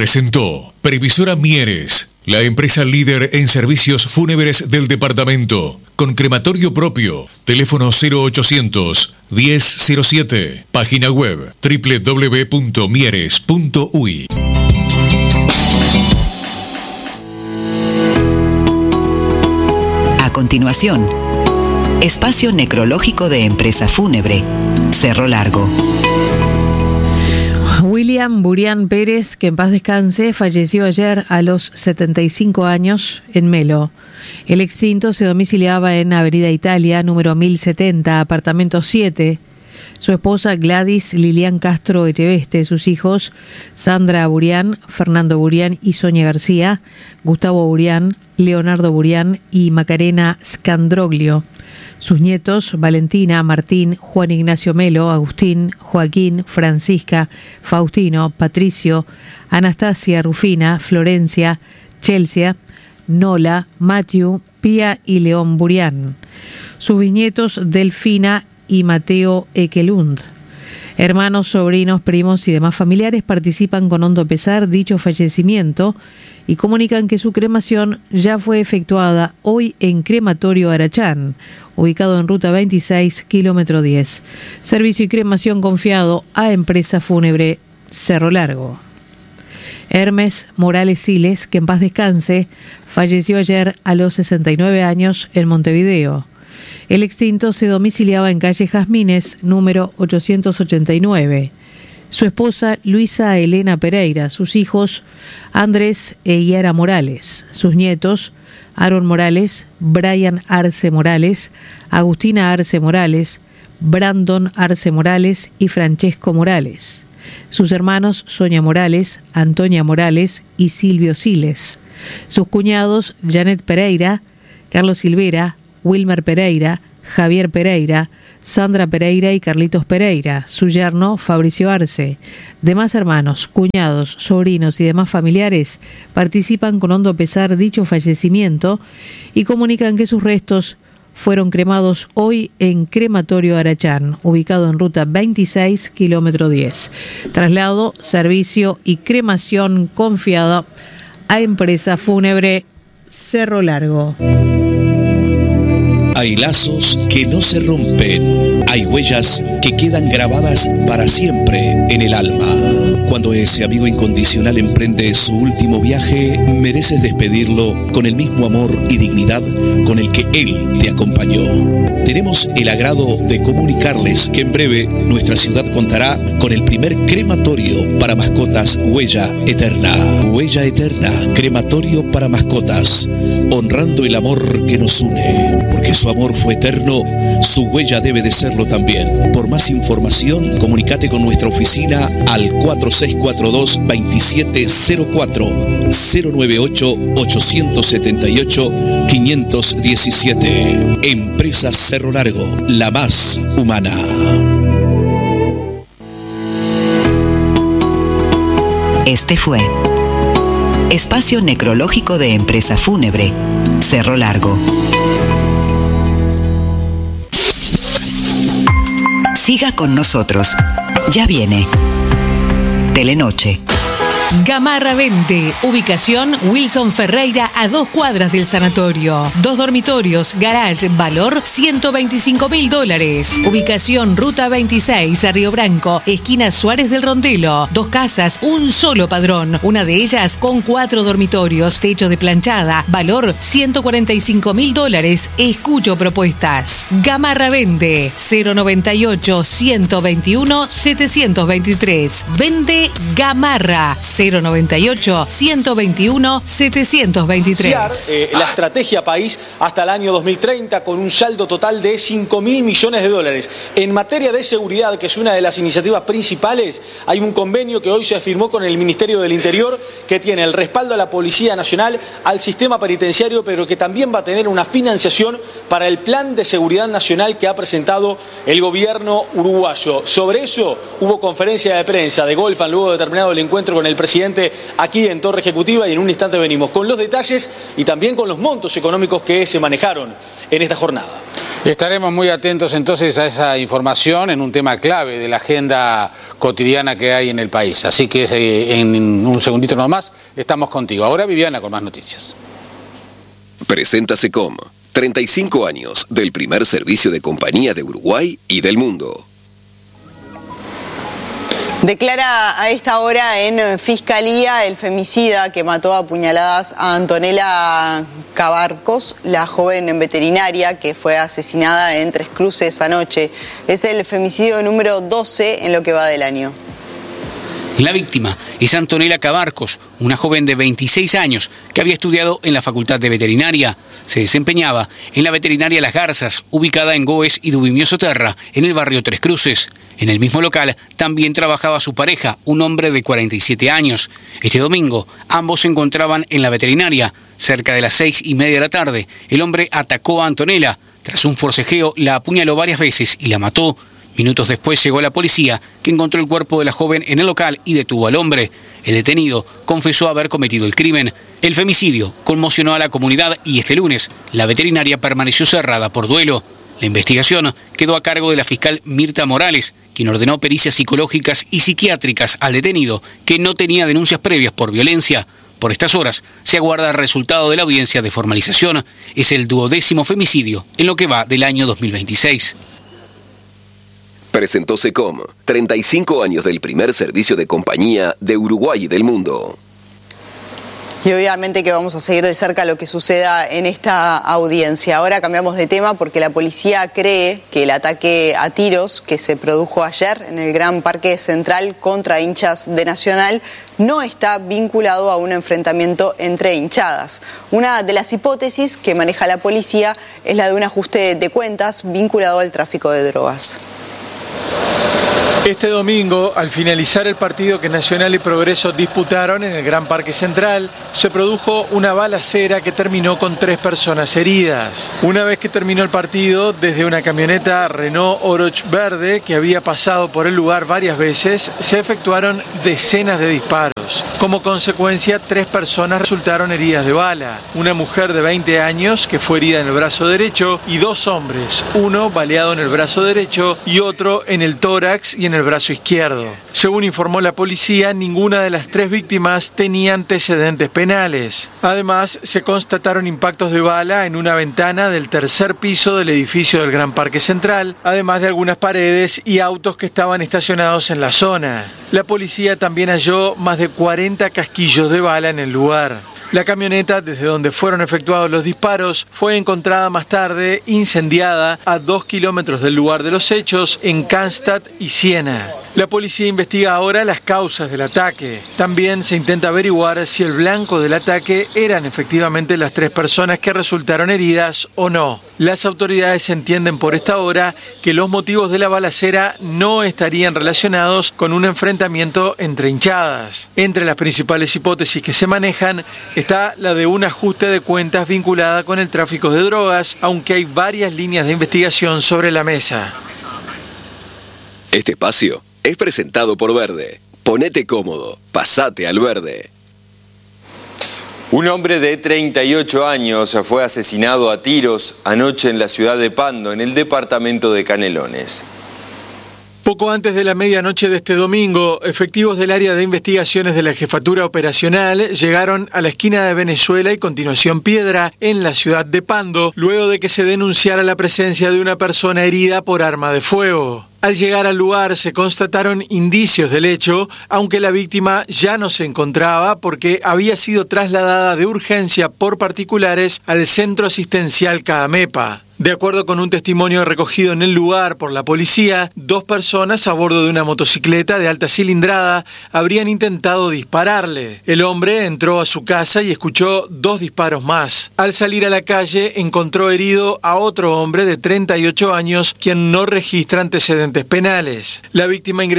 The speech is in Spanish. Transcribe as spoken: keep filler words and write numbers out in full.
presentó Previsora Mieres, la empresa líder en servicios fúnebres del departamento, con crematorio propio. Teléfono cero ochocientos, diez cero siete. Página web doble u doble u doble u punto mieres punto u y. A continuación, espacio necrológico de empresa fúnebre, Cerro Largo. William Burián Pérez, que en paz descanse, falleció ayer a los setenta y cinco años en Melo. El extinto se domiciliaba en Avenida Italia, número mil setenta, apartamento siete. Su esposa Gladys Lilian Castro Echeveste, sus hijos Sandra Burián, Fernando Burián y Sonia García, Gustavo Burián, Leonardo Burián y Macarena Scandroglio. Sus nietos Valentina, Martín, Juan Ignacio Melo, Agustín, Joaquín, Francisca, Faustino, Patricio, Anastasia, Rufina, Florencia, Chelsea, Nola, Matthew, Pía y León Burián. Sus bisnietos Delfina y Mateo Ekelund. Hermanos, sobrinos, primos y demás familiares participan con hondo pesar dicho fallecimiento y comunican que su cremación ya fue efectuada hoy en Crematorio Arachán, ubicado en Ruta veintiséis, kilómetro diez. Servicio y cremación confiado a Empresa Fúnebre Cerro Largo. Hermes Morales Siles, que en paz descanse, falleció ayer a los sesenta y nueve años en Montevideo. El extinto se domiciliaba en calle Jazmines, número ochocientos ochenta y nueve. Su esposa Luisa Elena Pereira, sus hijos Andrés e Yara Morales, sus nietos Aaron Morales, Brian Arce Morales, Agustina Arce Morales, Brandon Arce Morales y Francesco Morales. Sus hermanos Sonia Morales, Antonia Morales y Silvio Siles. Sus cuñados Janet Pereira, Carlos Silvera, Wilmer Pereira, Javier Pereira, Sandra Pereira y Carlitos Pereira, su yerno Fabricio Arce. Demás hermanos, cuñados, sobrinos y demás familiares participan con hondo pesar dicho fallecimiento y comunican que sus restos fueron cremados hoy en Crematorio Arachán, ubicado en Ruta veintiséis, kilómetro diez. Traslado, servicio y cremación confiada a Empresa Fúnebre Cerro Largo. Hay lazos que no se rompen, hay huellas que quedan grabadas para siempre en el alma. Cuando ese amigo incondicional emprende su último viaje, mereces despedirlo con el mismo amor y dignidad con el que él te acompañó. Tenemos el agrado de comunicarles que en breve nuestra ciudad contará con el primer crematorio para mascotas Huella Eterna. Huella Eterna, crematorio para mascotas, honrando el amor que nos une. Porque su amor fue eterno, su huella debe de serlo también. Por más información, comunícate con nuestra oficina al cuatro seis cuatro dos, dos siete cero cuatro, cero nueve ocho, ocho siete ocho, cinco uno siete. Empresa Cerro Largo, la más humana. Este fue Espacio Necrológico de Empresa Fúnebre Cerro Largo. Siga con nosotros. Ya viene Telenoche. Gamarra Vende, ubicación Wilson Ferreira a dos cuadras del sanatorio. Dos dormitorios, garage, valor ciento veinticinco mil dólares. Ubicación Ruta veintiséis a Río Branco, esquina Suárez del Rondelo. Dos casas, un solo padrón. Una de ellas con cuatro dormitorios, techo de planchada, valor ciento cuarenta y cinco mil dólares. Escucho propuestas. Gamarra Vende, cero noventa y ocho, ciento veintiuno, setecientos veintitrés. Vende Gamarra. cero noventa y ocho, ciento veintiuno, setecientos veintitrés. Eh, la estrategia país hasta el año dos mil treinta con un saldo total de cinco mil millones de dólares. En materia de seguridad, que es una de las iniciativas principales, hay un convenio que hoy se firmó con el Ministerio del Interior que tiene el respaldo a la Policía Nacional, al sistema penitenciario, pero que también va a tener una financiación para el Plan de Seguridad Nacional que ha presentado el gobierno uruguayo. Sobre eso hubo conferencia de prensa de Golfan luego de terminado el encuentro con el presidente aquí en Torre Ejecutiva, y en un instante venimos con los detalles y también con los montos económicos que se manejaron en esta jornada. Estaremos muy atentos entonces a esa información en un tema clave de la agenda cotidiana que hay en el país. Así que eh, en un segundito nomás estamos contigo. Ahora Viviana con más noticias. Presenta SECOM, treinta y cinco años del primer servicio de compañía de Uruguay y del mundo. Declara a esta hora en Fiscalía el femicida que mató a puñaladas a Antonella Cabarcos, la joven veterinaria que fue asesinada en Tres Cruces anoche. Es el femicidio número doce en lo que va del año. La víctima es Antonella Cabarcos, una joven de veintiséis años que había estudiado en la Facultad de Veterinaria. Se desempeñaba en la veterinaria Las Garzas, ubicada en Goes y Dubimio Soterra, en el barrio Tres Cruces. En el mismo local también trabajaba su pareja, un hombre de cuarenta y siete años. Este domingo, ambos se encontraban en la veterinaria. Cerca de las seis y media de la tarde, el hombre atacó a Antonella. Tras un forcejeo, la apuñaló varias veces y la mató. Minutos después llegó la policía, que encontró el cuerpo de la joven en el local y detuvo al hombre. El detenido confesó haber cometido el crimen. El femicidio conmocionó a la comunidad y este lunes la veterinaria permaneció cerrada por duelo. La investigación quedó a cargo de la fiscal Mirta Morales, quien ordenó pericias psicológicas y psiquiátricas al detenido, que no tenía denuncias previas por violencia. Por estas horas se aguarda el resultado de la audiencia de formalización. Es el duodécimo femicidio en lo que va del año dos mil veintiséis. Presentó SECOM, treinta y cinco años del primer servicio de compañía de Uruguay y del mundo. Y obviamente que vamos a seguir de cerca lo que suceda en esta audiencia. Ahora cambiamos de tema porque la policía cree que el ataque a tiros que se produjo ayer en el Gran Parque Central contra hinchas de Nacional no está vinculado a un enfrentamiento entre hinchadas. Una de las hipótesis que maneja la policía es la de un ajuste de cuentas vinculado al tráfico de drogas. Este domingo, al finalizar el partido que Nacional y Progreso disputaron en el Gran Parque Central, se produjo una balacera que terminó con tres personas heridas. Una vez que terminó el partido, desde una camioneta Renault Oroch verde que había pasado por el lugar varias veces, se efectuaron decenas de disparos. Como consecuencia, tres personas resultaron heridas de bala. Una mujer de veinte años que fue herida en el brazo derecho y dos hombres, uno baleado en el brazo derecho y otro en el tórax y en el brazo izquierdo. Según informó la policía, ninguna de las tres víctimas tenía antecedentes penales. Además, se constataron impactos de bala en una ventana del tercer piso del edificio del Gran Parque Central, además de algunas paredes y autos que estaban estacionados en la zona. La policía también halló más de cuarenta casquillos de bala en el lugar. La camioneta desde donde fueron efectuados los disparos fue encontrada más tarde incendiada a dos kilómetros del lugar de los hechos en Cannstatt y Siena. La policía investiga ahora las causas del ataque. También se intenta averiguar si el blanco del ataque eran efectivamente las tres personas que resultaron heridas o no. Las autoridades entienden por esta hora que los motivos de la balacera no estarían relacionados con un enfrentamiento entre hinchadas. Entre las principales hipótesis que se manejan está la de un ajuste de cuentas vinculada con el tráfico de drogas, aunque hay varias líneas de investigación sobre la mesa. Este espacio es presentado por Verde. Ponete cómodo, pasate al Verde. Un hombre de treinta y ocho años fue asesinado a tiros anoche en la ciudad de Pando, en el departamento de Canelones. Poco antes de la medianoche de este domingo, efectivos del área de investigaciones de la Jefatura Operacional llegaron a la esquina de Venezuela y continuación Piedra, en la ciudad de Pando, luego de que se denunciara la presencia de una persona herida por arma de fuego. Al llegar al lugar se constataron indicios del hecho, aunque la víctima ya no se encontraba porque había sido trasladada de urgencia por particulares al centro asistencial Cadamepa. De acuerdo con un testimonio recogido en el lugar por la policía, dos personas a bordo de una motocicleta de alta cilindrada habrían intentado dispararle. El hombre entró a su casa y escuchó dos disparos más. Al salir a la calle encontró herido a otro hombre de treinta y ocho años, quien no registra antecedentes penales. La víctima ingresó